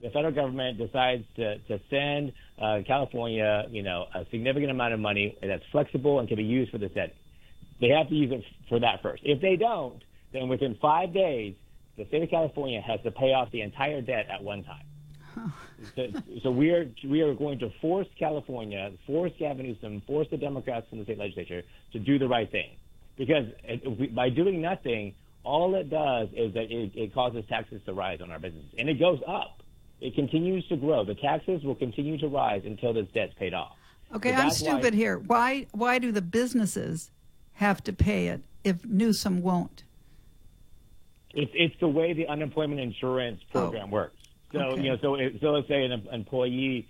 the federal government decides to send California, a significant amount of money that's flexible and can be used for this debt, they have to use it for that first. If they don't, then within 5 days, the state of California has to pay off the entire debt at one time. So we are going to force California, force Gavin Newsom, force the Democrats in the state legislature to do the right thing. Because by doing nothing, all it does is that it causes taxes to rise on our businesses. And it goes up. It continues to grow. The taxes will continue to rise until this debt's paid off. Okay, I'm stupid here. Why do the businesses have to pay it if Newsom won't? It's the way the unemployment insurance program works. So okay. So let's say an employee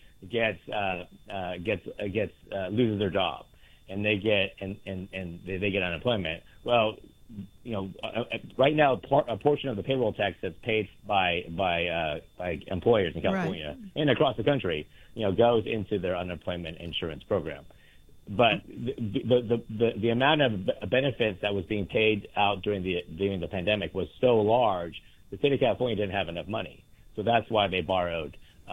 loses their job, and they get they get unemployment. Well, right now a portion of the payroll tax that's paid by employers in California and across the country, goes into their unemployment insurance program. But the amount of benefits that was being paid out during the pandemic was so large, the state of California didn't have enough money. So that's why they borrowed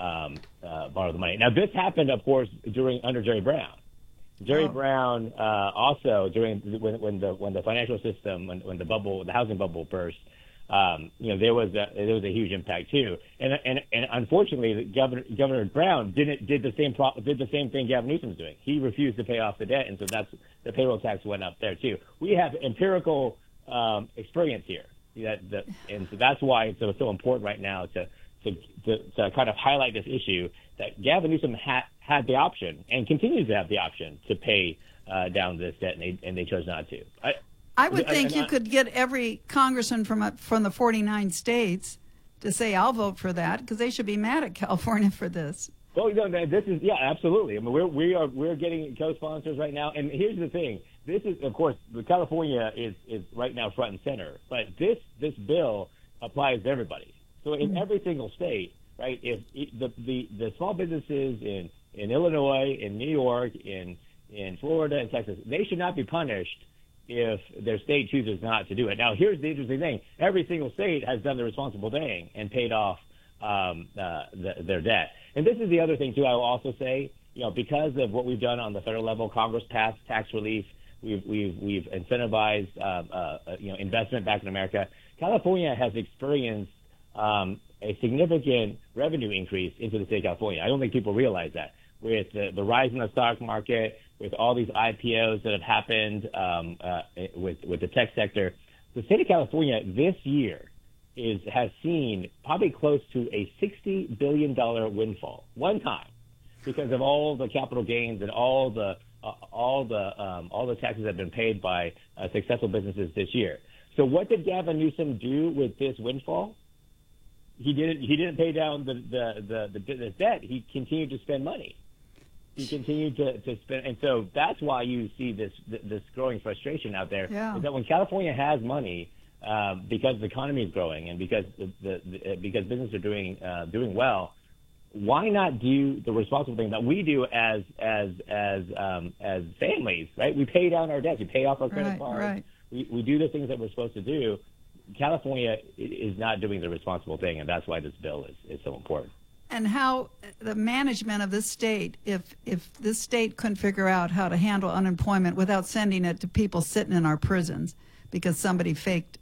the money. Now, this happened, of course, under Jerry Brown. Jerry Brown also when the financial system, when the housing bubble burst, there was a huge impact too. And unfortunately, Governor Brown did the same thing Gavin Newsom's doing. He refused to pay off the debt, and so the payroll tax went up there too. We have empirical experience here, and so that's why it's so important right now to kind of highlight this issue that Gavin Newsom had the option and continues to have the option to pay down this debt, and they chose not to. I would think you could get every congressman from the 49 states to say, I'll vote for that, because they should be mad at California for this. Well, this is, absolutely. I mean, we're getting co-sponsors right now. And here's the thing. This is, of course, California is right now front and center. But this bill applies to everybody. So in every single state, right, if the small businesses in Illinois, in New York, in Florida, and Texas, they should not be punished if their state chooses not to do it. Now, here's the interesting thing. Every single state has done the responsible thing and paid off their debt. And this is the other thing, too, I will also say, because of what we've done on the federal level, Congress passed tax relief. We've incentivized, investment back in America. California has experienced a significant revenue increase into the state of California. I don't think people realize that. With the rise in the stock market, with all these IPOs that have happened with the tech sector, the state of California this year has seen probably close to a $60 billion windfall one time because of all the capital gains and all the taxes that have been paid by successful businesses this year. So what did Gavin Newsom do with this windfall? He didn't pay down the debt. He continued to spend money. He continued to spend, and so that's why you see this growing frustration out there. Yeah. Is that when California has money, because the economy is growing and because because businesses are doing well, why not do the responsible thing that we do as families, right? We pay down our debts, we pay off our credit cards, right. We do the things that we're supposed to do. California is not doing the responsible thing, and that's why this bill is so important. And how the management of this state, if this state couldn't figure out how to handle unemployment without sending it to people sitting in our prisons because somebody faked,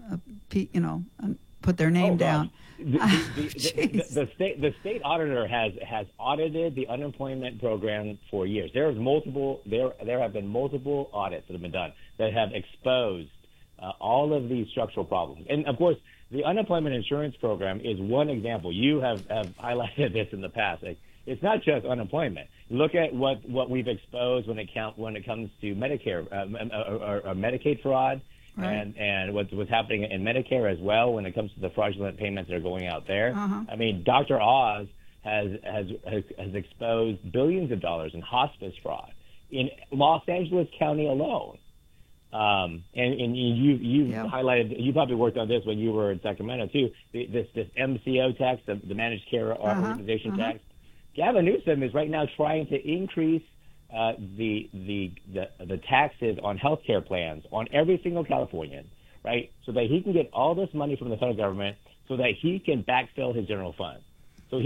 put their name down. The state auditor has audited the unemployment program for years. There have been multiple audits that have been done that have exposed all of these structural problems. And of course, the unemployment insurance program is one example. You have highlighted this in the past. It's not just unemployment. Look at what we've exposed when it comes to Medicare or Medicaid fraud, right. and what's happening in Medicare as well when it comes to the fraudulent payments that are going out there. Uh-huh. I mean, Dr. Oz has exposed billions of dollars in hospice fraud in Los Angeles County alone. And you've highlighted, you probably worked on this when you were in Sacramento too, this MCO tax, the managed care organization tax. Gavin Newsom is right now trying to increase the taxes on health care plans on every single Californian, right? So that he can get all this money from the federal government so that he can backfill his general fund.